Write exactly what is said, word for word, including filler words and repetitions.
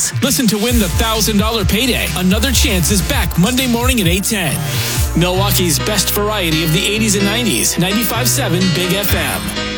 chance. Listen to win the one thousand dollars payday. Another Chance is back Monday morning at eight ten. Milwaukee's best variety of the eighties and nineties. ninety-five point seven Big F M.